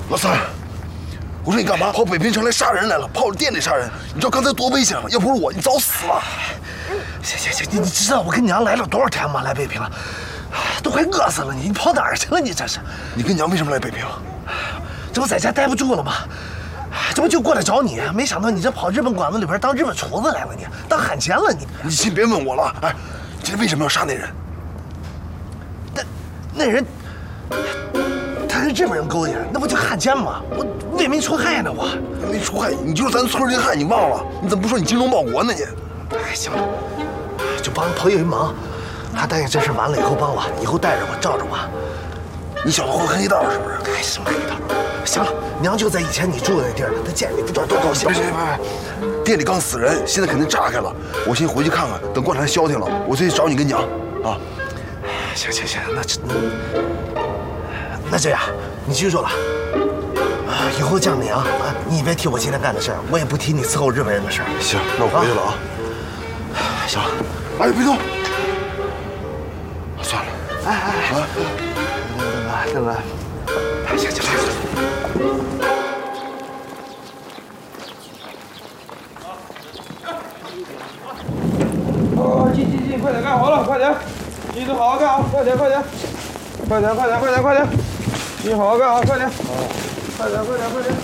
老三，我说你干嘛跑北平城来杀人来了？跑我店里杀人，你知道刚才多危险吗？要不是我，你早死了。 行，你知道我跟娘来了多少天吗？来北平了，都快饿死了你跑哪儿去了？你这是？ 你跟娘为什么来北平？ 这不在家待不住了吗？这不就过来找你？没想到你这跑日本馆子里边当日本厨子来了，你当喊钱了你？ 你先别问我了。哎，今天为什么要杀那人？ 那人，他跟日本人勾结，那不就汉奸吗？我为民除害呢，我没除害，你就是咱村里汉，你忘了？你怎么不说你精忠报国呢你？ 哎，行了，就帮朋友一忙，他答应这事完了以后帮我，以后带着我罩着我。 你小子混黑道是不是？ 哎，什么黑道？行了，娘就在以前你住的那地儿，她见你不知道多高兴。 别，店里刚死人，现在肯定炸开了。我先回去看看，等棺材消停了，我再去找你跟娘啊。 行，那这样，你记住了，以后叫娘啊，你别提我今天干的事儿，我也不提你伺候日本人的事儿。 行，那我回去了啊。 行了， 哎，别动，算了。 大哥，行。 哦，进，快点干活了，快点，你都好好干啊，快点，你好好干啊，快点，快点。